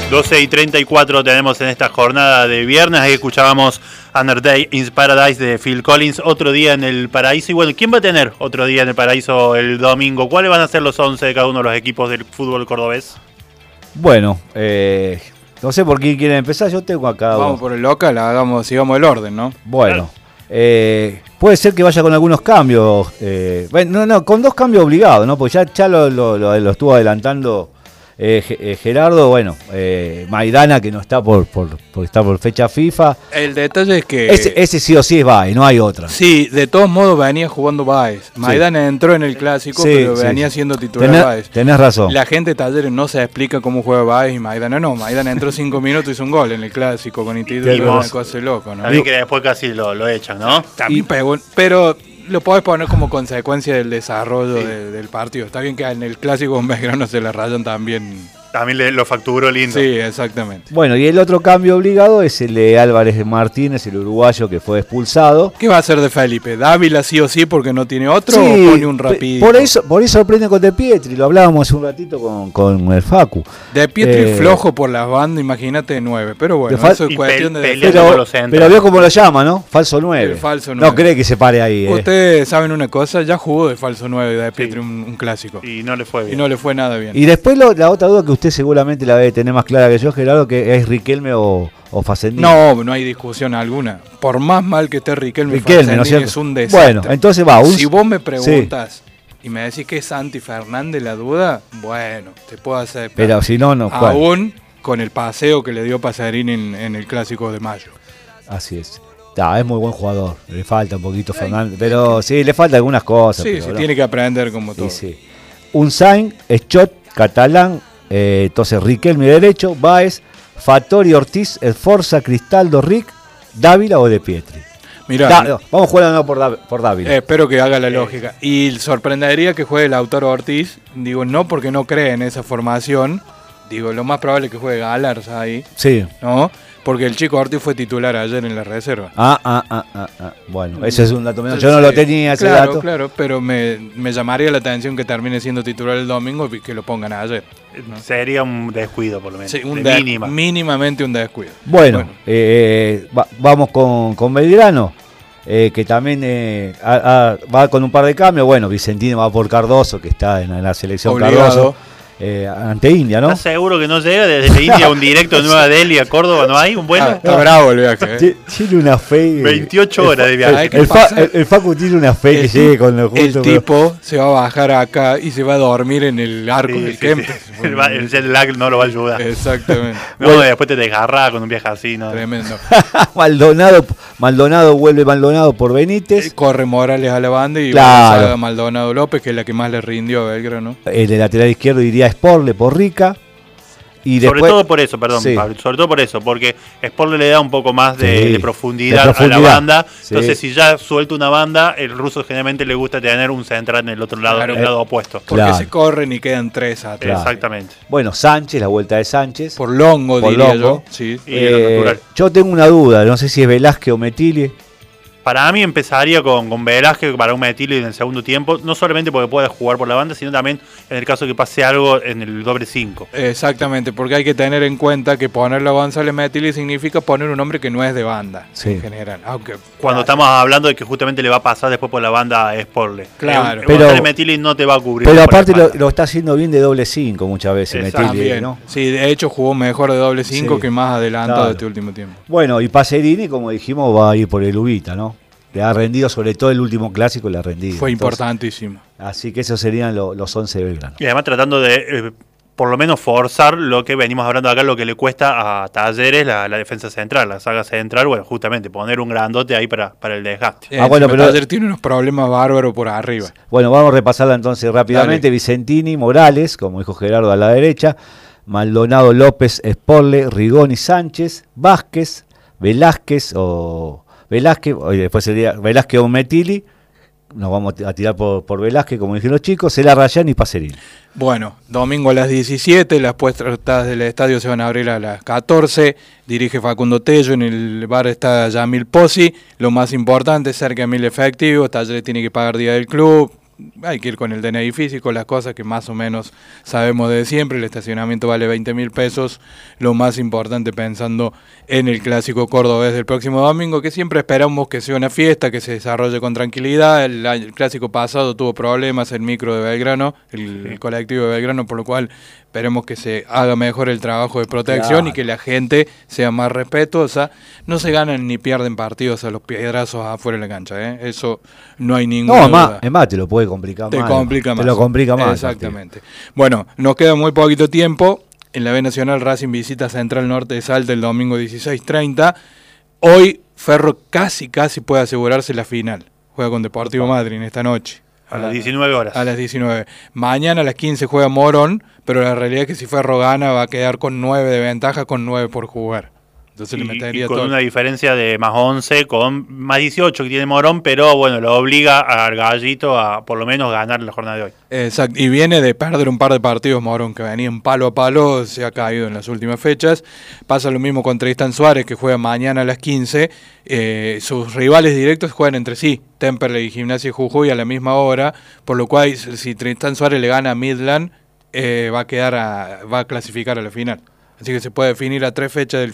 12:34 tenemos en esta jornada de viernes. Ahí escuchábamos Another Day in Paradise de Phil Collins. Otro día en el paraíso. Y bueno, ¿quién va a tener otro día en el paraíso el domingo? ¿Cuáles van a ser los 11 de cada uno de los equipos del fútbol cordobés? Bueno, no sé por quién quieren empezar. Yo tengo acá. Vamos por el local, sigamos el orden, ¿no? Bueno, puede ser que vaya con algunos cambios. Bueno, no, con dos cambios obligados, ¿no? Porque ya lo estuvo adelantando Gerardo. Bueno, Maidana, que no está por estar por fecha FIFA. El detalle es que ese sí o sí es Baez, no hay otra. Sí, de todos modos venía jugando Baez. Maidana entró en el clásico, pero venía siendo titular Baez. Tenés razón. La gente de Talleres no se explica cómo juega Baez y Maidana no. Maidana entró 5 minutos y hizo un gol en el clásico con Instituto, una cosa de loco, ¿no? También que después casi lo echan, ¿no? También pegó, pero lo podés poner como consecuencia del desarrollo del partido. Está bien que en el clásico con Belgrano se le rayan también. También lo facturó lindo. Sí, exactamente. Bueno, y el otro cambio obligado es el de Álvarez Martínez, el uruguayo que fue expulsado. ¿Qué va a hacer de Felipe? ¿Dávila sí o sí porque no tiene otro sí, o pone un rapidito? Por eso prende con De Pietri, lo hablábamos hace un ratito con el Facu. De Pietri flojo por las bandas, imagínate de 9, pero bueno, eso es cuestión de... Pero vio cómo lo llama, ¿no? Falso 9. Falso 9. No cree que se pare ahí. Ustedes saben una cosa, ya jugó de falso 9 de Pietri un clásico. Y no le fue bien. Y no le fue nada bien. Y después la otra duda que usted seguramente la debe tener más clara que yo, Gerardo, que es Riquelme o Facendini. No hay discusión alguna. Por más mal que esté Riquelme, ¿no es un desastre. Bueno, entonces va. Si vos me preguntas y me decís que es Santi Fernández la duda, bueno, te puedo aceptar. Pero si no. Aún con el paseo que le dio Pasarini en el Clásico de Mayo. Así es. Es muy buen jugador. Le falta un poquito Fernández, pero sí, le falta algunas cosas. Sí, tiene que aprender como todo. Sí. Unzain, Schott, Catalán, entonces Riquelme derecho, Baez, Fattori, Ortiz, Esforza, Cristaldo, Rick, Dávila o De Pietri. Mirá, vamos a jugar por Dávila. Espero que haga la lógica. Y sorprendería que juegue Lautaro Ortiz. Digo, no porque no cree en esa formación. Digo, lo más probable es que juegue Galars ahí. Sí. ¿No? Porque el chico Ortiz fue titular ayer en la reserva. Bueno, ese es un dato menos. Yo no lo tenía ese dato. Claro, pero me llamaría la atención que termine siendo titular el domingo y que lo pongan ayer, ¿no? Sería un descuido, por lo menos. Sí, mínimamente un descuido. Bueno. Vamos con Belgrano, que también va con un par de cambios. Bueno, Vicentino va por Cardoso, que está en la selección. Obligado. Cardoso. Ante India, ¿no? ¿Estás seguro que no llega desde la India un directo de Nueva Delhi a Córdoba? ¿No hay un bueno? Está bravo el viaje. Tiene una fe. 28 horas de viaje. El Facu tiene una fe que llegue con los juntos. El tipo se va a bajar acá y se va a dormir en el arco del Kempes. Sí. El jet lag no lo va a ayudar. Exactamente. Después te desgarra con un viaje así, ¿no? Tremendo. Maldonado vuelve por Benítez. Corre Morales a la banda y va a Maldonado López, que es la que más le rindió a Belgrano. El de lateral izquierdo iría Sporle por Rica. Y sobre todo por eso, Pablo, sobre todo por eso, porque Sporle le da un poco más de profundidad a la banda. Entonces, si ya suelta una banda, el ruso generalmente le gusta tener un central en el otro lado, en el lado opuesto. Porque se corren y quedan 3 atrás. Claro. Exactamente. Bueno, Sánchez, la vuelta de Sánchez. Por Longo, diría yo. Sí. Y lo natural. Yo tengo una duda, no sé si es Velázquez o Metilli. Para mí empezaría con Velázquez para un Metilli en el segundo tiempo, no solamente porque puede jugar por la banda, sino también en el caso que pase algo en el doble 5. Exactamente, porque hay que tener en cuenta que ponerle a González Metilli significa poner un hombre que no es de banda, en general. Aunque cuando estamos hablando de que justamente le va a pasar después por la banda a Sporle. Claro. Pero González Metilli no te va a cubrir. Pero aparte lo está haciendo bien de doble 5 muchas veces, Metilli, ¿no? Sí, de hecho jugó mejor de doble 5 que más adelantado de este último tiempo. Bueno, y Pacerini, como dijimos, va a ir por el Ubita, ¿no? Le ha rendido, sobre todo el último clásico, le ha rendido. Fue importantísimo. Así que esos serían los 11 de Belgrano. Y además tratando de, por lo menos, forzar lo que venimos hablando acá, lo que le cuesta a Talleres la defensa central, la saga central, bueno, justamente poner un grandote ahí para el desgaste. Pero Talleres tiene unos problemas bárbaros por arriba. Bueno, vamos a repasarla entonces rápidamente. Dale. Vicentini, Morales, como dijo Gerardo, a la derecha. Maldonado, López, Sporle, Rigoni, Sánchez, Vázquez, Velázquez después sería Velázquez o Metilli. Nos vamos a tirar por Velázquez, como dijeron los chicos. Será Rayán y Pacerini. Bueno, domingo a las 17, las puertas del estadio se van a abrir a las 14. Dirige Facundo Tello, en el bar está Yamil Pozzi. Lo más importante es ser que 1000 efectivos. Talleres tiene que pagar día del club. hay que ir con el DNI físico, las cosas que más o menos sabemos de siempre. El estacionamiento vale 20.000 pesos, lo más importante pensando en el clásico cordobés del próximo domingo, que siempre esperamos que sea una fiesta, que se desarrolle con tranquilidad. El clásico pasado tuvo problemas el micro de Belgrano, el colectivo de Belgrano, por lo cual esperemos que se haga mejor el trabajo de protección, claro, y que la gente sea más respetuosa. No se ganan ni pierden partidos a los piedrazos afuera de la cancha, ¿eh? Eso no hay ninguna duda. Es más, te lo puede complicar más. Te lo complica más. Exactamente. Bueno, nos queda muy poquito tiempo. En la B Nacional, Racing visita Central Norte de Salta el domingo 16:30. Hoy Ferro casi puede asegurarse la final. Juega con Deportivo Madryn esta noche. A las 19 horas. A las 19. Mañana a las 15 juega Morón, pero la realidad es que si Ferro gana va a quedar con 9 de ventaja, con 9 por jugar. Entonces le metería y con una diferencia de más 11, con más 18 que tiene Morón, pero bueno, lo obliga al Gallito a por lo menos ganar la jornada de hoy. Exacto, y viene de perder un par de partidos Morón, que venían palo a palo, se ha caído en las últimas fechas. Pasa lo mismo con Tristán Suárez, que juega mañana a las 15. Sus rivales directos juegan entre sí, Temperley y Gimnasia y Jujuy a la misma hora, por lo cual si Tristán Suárez le gana a Midland, va a clasificar a la final. Así que se puede definir a 3 fechas